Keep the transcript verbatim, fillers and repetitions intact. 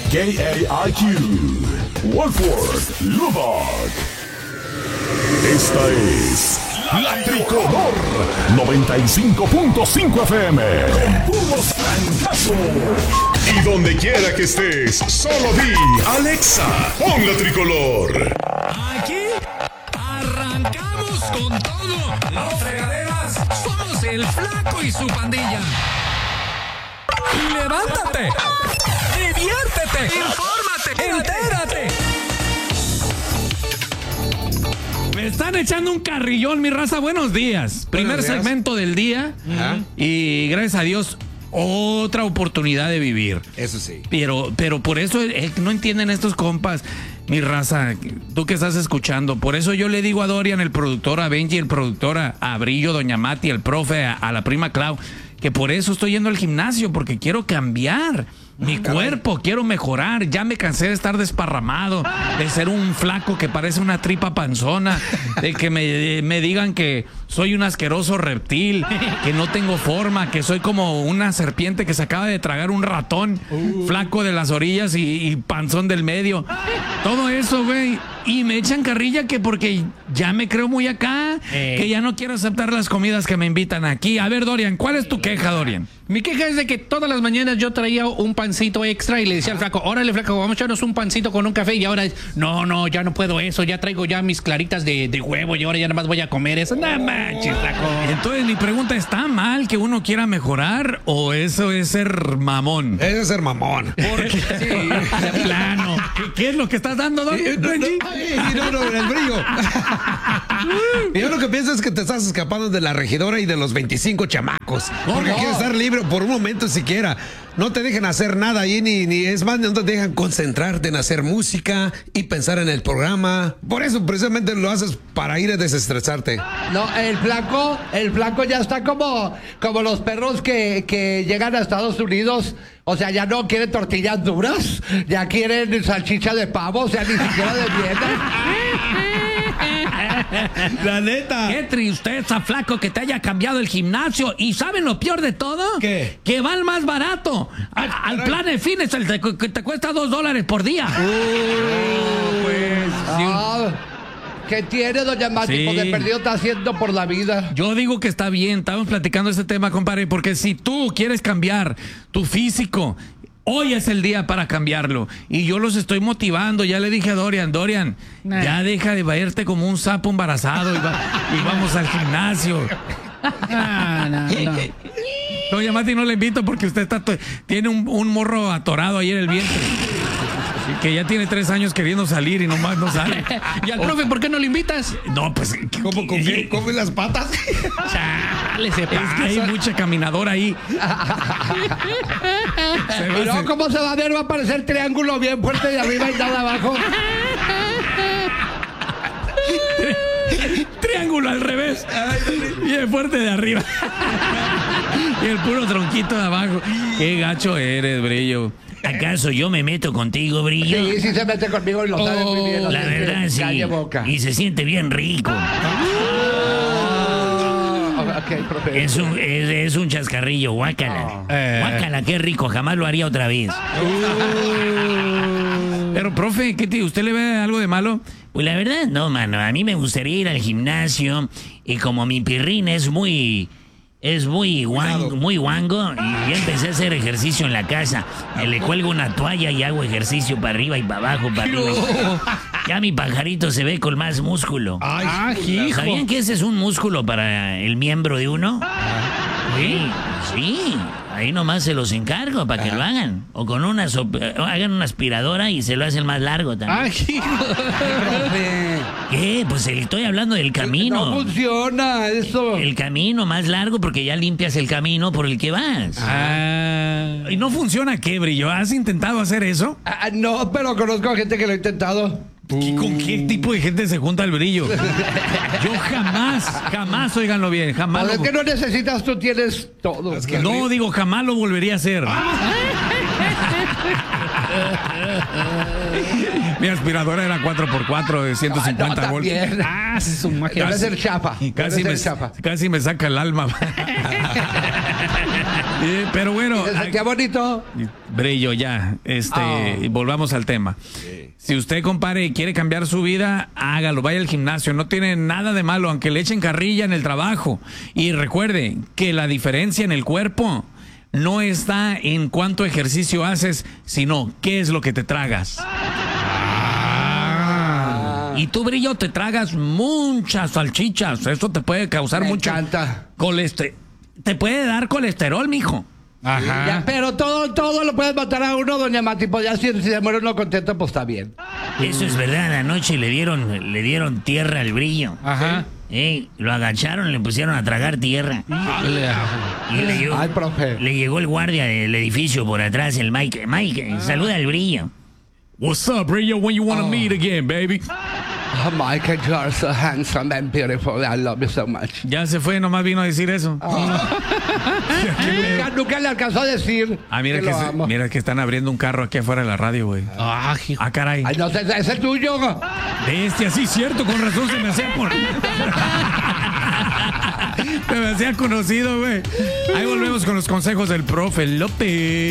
K A I Q, Wolford, Lubbock. Esta es La Tricolor noventa y cinco punto cinco F M. Con puros francazos. Y donde quiera que estés, solo di Alexa, pon La Tricolor. Aquí arrancamos con todo. Las fregaderas somos el Flaco y su pandilla. Y levántate, diviértete, infórmate, entérate. Me están echando un carrillón, mi raza. Buenos días. Primer Buenos días. segmento del día. Ajá. Y gracias a Dios, otra oportunidad de vivir. Eso sí. Pero, pero por eso eh, no entienden estos compas, mi raza, tú que estás escuchando. Por eso yo le digo a Dorian, el productor, a Benji, el productor, a, a Brillo, Doña Mati, el profe, a, a la prima Clau, que por eso estoy yendo al gimnasio, porque quiero cambiar mi cuerpo, quiero mejorar. Ya me cansé de estar desparramado, de ser un flaco que parece una tripa panzona, de que me, me digan que soy un asqueroso reptil, que no tengo forma, que soy como una serpiente que se acaba de tragar un ratón, flaco de las orillas y, y panzón del medio. Todo eso, güey. Y me echan carrilla que porque ya me creo muy acá, Eh. que ya no quiero aceptar las comidas que me invitan aquí. A ver, Dorian, ¿cuál es tu queja, Dorian? Mi queja es de que todas las mañanas yo traía un pancito extra y le decía al flaco, órale flaco, vamos a echarnos un pancito con un café, y ahora es, no, no, ya no puedo eso, ya traigo ya mis claritas de, de huevo y ahora ya nada más voy a comer eso. No manches, flaco. Entonces mi pregunta, ¿está mal que uno quiera mejorar o eso es ser mamón? Ese es ser mamón. Porque sí, de plano. ¿Qué, qué es lo que estás dando, Dorian? Eh, No, no, ay, no, no, el brillo. Yo lo que pienso es que te estás escapando de la regidora y de los veinticinco chamacos. Porque no. quieres estar libre por un momento siquiera. No te dejan hacer nada ahí, ni, ni es más, no te dejan concentrarte en hacer música y pensar en el programa. Por eso precisamente lo haces para ir a desestresarte. No, el flaco, el flaco ya está como, como los perros que, que llegan a Estados Unidos. O sea, ya no quieren tortillas duras, ya quieren salchicha de pavo, o sea, ni siquiera de dieta. La neta. Qué tristeza, flaco, que te haya cambiado el gimnasio. ¿Y saben lo peor de todo? ¿Qué? Que va al más barato. Al, al plan de fines, el te, que te cuesta dos dólares por día. Ah, ¿qué tiene, doña Mati? Sí. Pues de perdido está haciendo por la vida. Yo digo que está bien, estamos platicando este tema, compadre, porque si tú quieres cambiar tu físico, hoy es el día para cambiarlo. Y yo los estoy motivando. Ya le dije a Dorian, Dorian, Nah. ya deja de verte como un sapo embarazado y, va- y vamos al gimnasio. No, no, no. Doña Mati no le invito porque usted está to- tiene un, un morro atorado ahí en el vientre. Que ya tiene tres años queriendo salir y nomás no sale. Y al profe, ¿por qué no lo invitas? No, pues... ¿Cómo con qué? ¿Come las patas? Chale, se Es que pasa. hay mucha caminadora ahí. Se va a Y no, hacer- ¿cómo se va a ver? Va a aparecer triángulo bien fuerte de arriba y nada abajo. Triángulo al revés. Y el fuerte de arriba. Y el puro tronquito de abajo. Qué gacho eres, Brillo. ¿Acaso yo me meto contigo, Brillo? Sí, sí se mete conmigo y lo sabe muy bien. La así que verdad, sí. calle boca. Y se siente bien rico. Ah, ok, profe. Es un, es, es un chascarrillo, guácala. Eh. Guácala, qué rico, jamás lo haría otra vez. Pero, profe, ¿qué te, ¿usted le ve algo de malo? Pues la verdad, no, mano. A mí me gustaría ir al gimnasio y como mi pirrín es muy... Es muy guango, muy guango, y ya empecé a hacer ejercicio en la casa. Me le cuelgo una toalla y hago ejercicio para arriba y para abajo, para arriba. y- Ya mi pajarito se ve con más músculo. Ah, hijo. ¿Sabían que ese es un músculo para el miembro de uno? Sí, sí. Ahí nomás se los encargo para que lo hagan. O con una sop- hagan una aspiradora y se lo hacen más largo también. Ah, hijo. ¿Qué? Pues estoy hablando del camino. No funciona eso. El camino más largo porque ya limpias el camino por el que vas. Ah, ¿y no funciona qué, Brillo? ¿Has intentado hacer eso? Ah, no, pero conozco a gente que lo ha intentado. ¿Y con qué tipo de gente se junta el Brillo? Yo jamás, jamás, óiganlo bien, jamás. Pues Lo, es que no necesitas, tú tienes todo. no digo, jamás lo volvería a hacer. Mi aspiradora era cuatro por cuatro de ciento cincuenta No, voltios. también. Ah, es un máquina. Debe ser chapa. Debe Casi me, ser chapa. casi me saca el alma. Eh, pero bueno, Qué bonito. Brillo, ya. Este, Oh. volvamos al tema. Si usted, compadre, quiere cambiar su vida, hágalo, vaya al gimnasio. No tiene nada de malo, aunque le echen carrilla en el trabajo. Y recuerde que la diferencia en el cuerpo no está en cuánto ejercicio haces, sino qué es lo que te tragas. Y tú, Brillo, te tragas muchas salchichas. Eso te puede causar Me mucho encanta. colesterol. Te puede dar colesterol, mijo. Ajá. Ya, pero todo, todo lo puedes matar a uno, doña Mati. Pues ya si, si se muere uno contento, pues está bien. Eso es verdad, anoche le dieron, le dieron tierra al Brillo. Ajá. Eh, lo agacharon, le pusieron a tragar tierra. Y le llegó, Ay, profe. le llegó el guardia del edificio por atrás, el Mike. Mike, saluda al Brillo. What's up, Brillo? When you wanna Oh. meet again, baby? Oh, Michael, you are so handsome and beautiful. I love you so much. Ya se fue, nomás vino a decir eso. Nunca, nunca le alcanzó a decir. Ah, mira que que, lo se- amo. mira que están abriendo un carro aquí afuera de la radio, güey. Ah, hijo. Ah, caray. Ay, no sé, ese es tuyo. Bestia, sí, cierto, con razón se me hacía por... se me hacía conocido, güey. Ahí volvemos con los consejos del profe López.